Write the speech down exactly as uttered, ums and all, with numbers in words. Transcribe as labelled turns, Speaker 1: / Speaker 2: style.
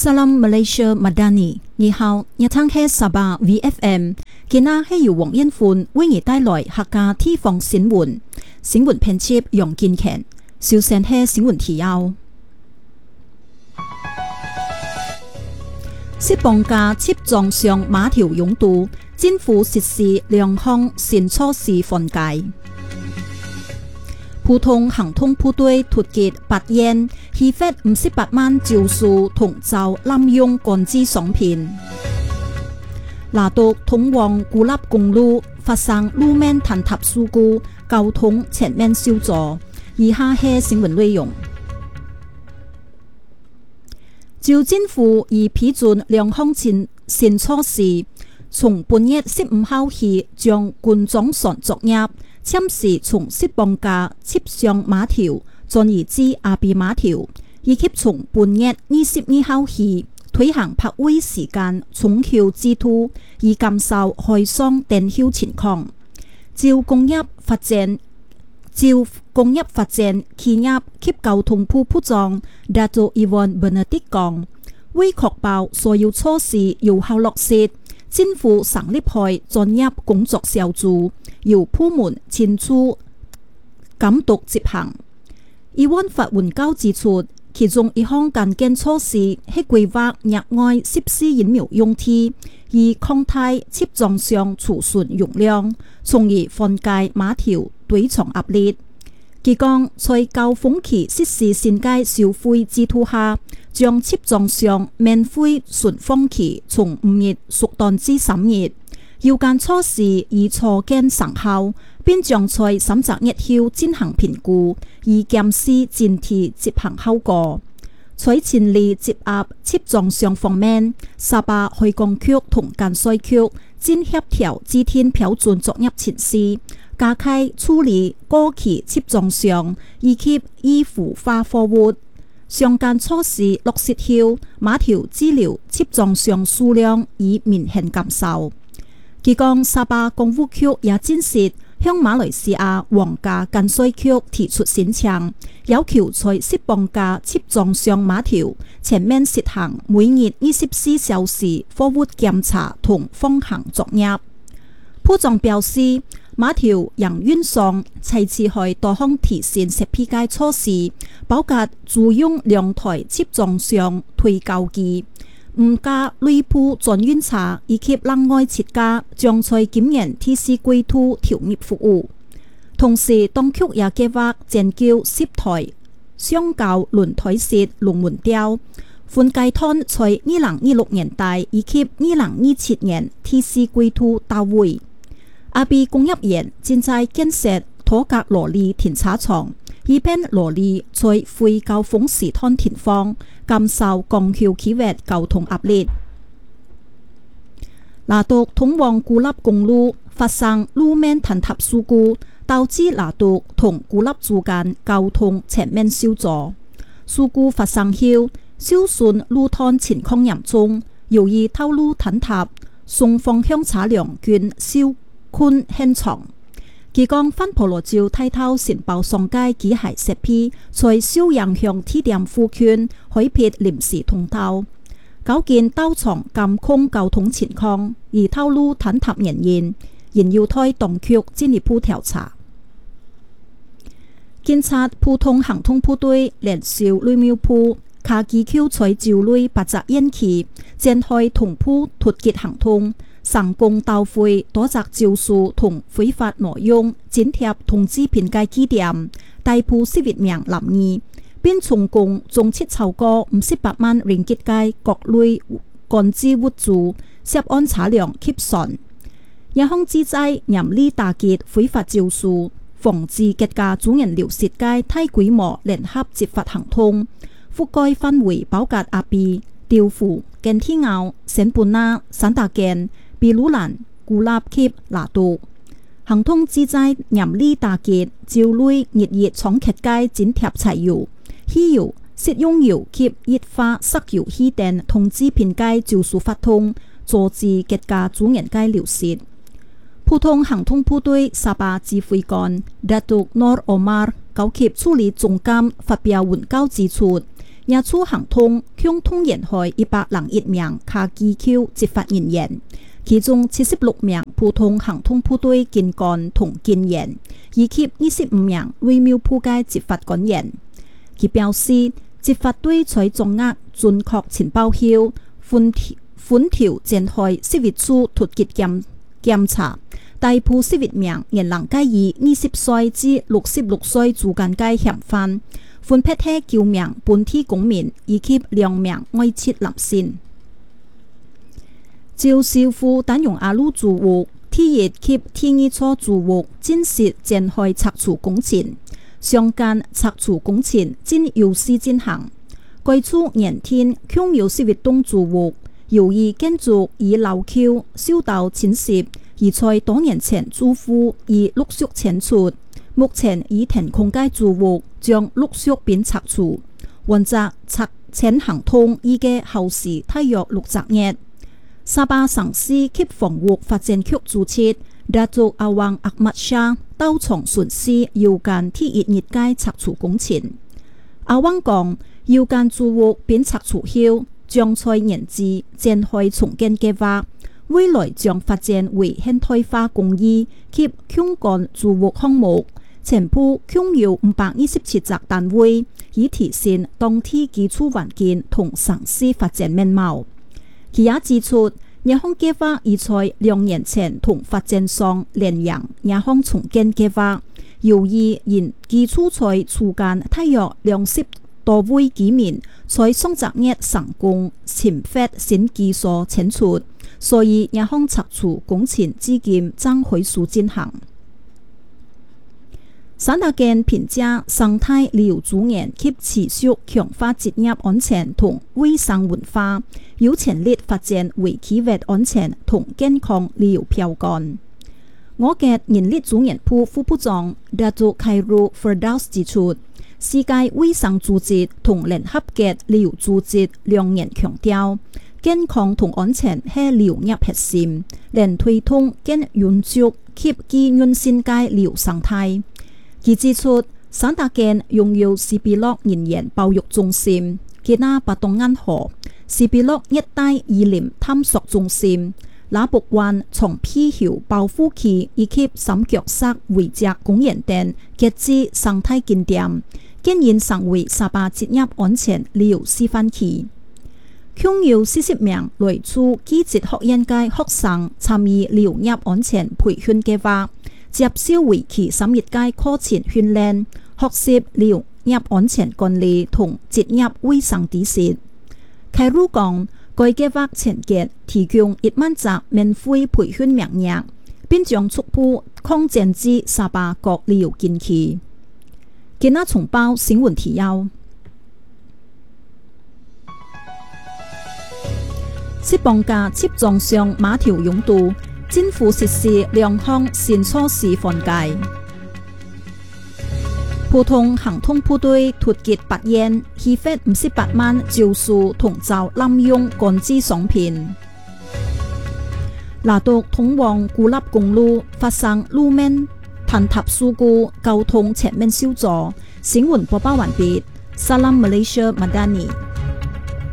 Speaker 1: Salam Malaysia Madani， 你好，日聽係沙巴 V F M， 今日係由黃恩歡為你帶來客家地方新聞。新聞編輯楊建強，首先係新聞提要。釋放假接撞上馬條擁堵，政府實施兩項新措施緩解。普通行通部隊突擊八縣，起發五十八萬招數同遭濫用管制商品。拿督通往古立公路發生路面坍塌事故，交通全面受阻。以下係新聞內容。就政府已批准兩項新新措施，從本月十五號起將軍裝船作業。暫時從釋放假接上碼頭轉移至阿比碼頭，以及從本月二十二號起推行泊位時間重橋制度，以減少海上等候情況。照工業發展，照工業發展企業及交通部部長達到伊萬本納迪講，為確保所有措施有效落實，政府成立開專業工作小組。由部門親自監督執行。伊萬發文稿指出，其中一項關鍵措施係規劃額外十四疫苗用地，以擴大接種上儲存容量，從而緩解碼頭堆場壓力。佢講，在高峰期實施新界消費制度下，將接種上免費存放期從五日縮短至三日。有關措施已初見成效，並將在三十日後進行評估，以檢視整體執行效果。在前例接壓接種上方面，沙巴海港區同甘肅區正協調制定標準作業程序，加強處理過期接種上以及易腐化貨物。相關措施落實後，碼頭滯留接種上數量已明顯減少。佢講，沙巴公務局也證實向馬來西亞皇家甘肅區提出申請，要求在釋放假接種上碼頭全面實行每日二十四小時貨物檢查同放行作業。部長表示，碼頭營運上採取開多項提升設備嘅措施，包括租用兩台接種上推高機。唔加內部轉運車以及另外設加將在今年 T C 季度調入服務。同時，當局也計劃研究十台雙膠輪胎式龍門吊，分階段在二零二六年底以及二零二七年 T C 季度到位。阿比工業園正在建設多格羅利停車場，以便羅利在非高峰時段停放，減少港口區域交通壓力。拿督通往古立公路發生路面坍塌事故，導致拿督同古立之間交通全面受阻。事故發生後，受損路段情況嚴重，由於道路坍塌，雙方向車輛均受困現場。佢講，翻婆羅照睇頭承包商界機械設備，在受影響地點附近開闢臨時通道，構建道場監控交通情況，而道路坍塌原因仍要推當局進一步調查。警察普通行通部隊連燒雷苗鋪，卡基丘在照內八隻煙旗，展開同鋪突擊行通。成功搗毀多則招數同非法內容，剪貼通知片嘅基點，逮捕十一名男兒，並從共總值超過五十八萬ringgit嘅各類管制物資，涉案車輛及船。一項旨在嚴厲打擊非法招數，防止結假主人流失嘅大規模聯合執法行動，覆蓋範圍包括阿比、調布、根天坳、聖本那、散達根、比魯蘭、古立及拿督。行動旨在嚴厲打擊照類日夜闖劇街剪貼柴油、汽油、食用油及液化石油氣等通知片街招數發通，阻止結假主人街流失。普通行通部隊沙巴指揮官達督諾爾奧馬爾高級處理總監發表文稿指出， 野初行通向通沿海一百零一名卡機 Q 執法人員，其中七十六名普通行通部隊幹幹同建員，以及二十五名微妙鋪街執法官員。佢表示，執法隊在掌握準確情報後，分條分條展開識別處突擊檢檢查，逮捕十一名年齡介於二十歲至六十六歲之間嘅嫌犯。分別係九名本地公民以及兩名外籍男性。趙少富單用阿魯住戶，第一及第二處住戶正式展開拆除工程，相間拆除工程正有序進行。該處年天共有十一棟住戶，由於建築已老舊受到侵蝕，而在多年前住戶已陸續遷出。目前已停空嘅住戶將陸續變拆除，原則拆遷行通依嘅後時大約六十日。沙巴城市及房屋發展局主席達祖阿旺阿麥沙到場巡視有關第一日嘅拆除工程。阿旺講，有關住戶變拆除後，將在年底展開重建計劃，未來將發展為現代化公寓及強幹住戶項目。全部共有五百二十七座單位，以提升當地基礎環境同城市發展面貌。佢也指出，亞項計劃已在兩年前同發展商聯營亞項重建計劃，由於因基礎在初間大約兩十多位居民在上十日成功簽發新技術遷出，所以亞項拆除工程至今正快速進行。三大間評價生態旅遊資源及持續強化職業安全同衛生文化，有潛力發展為企業安全同健康旅遊標杆。我嘅人力資源部副部長達祖凱魯弗爾斯指出，世界衛生組織同聯合國旅遊組織兩年強調，健康同安全係旅遊業核心，連推動更永續及基韌性嘅旅遊生態。佢指出，三大間擁有斯比洛人員保育中心、吉拿巴東銀河、斯比洛一帶雨林探索中心、拉卜灣松皮橋保護區以及三腳石遺跡公園等傑志生態景點，竟然成為沙巴職業安全旅遊示範區。共有四十名來自技職學院嘅學生參與旅遊業安全培訓計劃。接受為期三日嘅課程訓練，學習旅遊業安全管理同職業衛生知識。凱魯講，該計劃前結提供一萬則免費培訓名額，並將逐步擴展至沙巴各旅遊景區。今日重報新聞提要：釋放假接撞上碼頭擁堵。政府實施兩項新措施緩解。普通行通部隊突擊八縣，起發五十八萬招數同遭濫用管制商品。拿督通往古立公路發生路面坍塌事故，交通全面受阻。新聞播報完畢。Salam Malaysia Madani。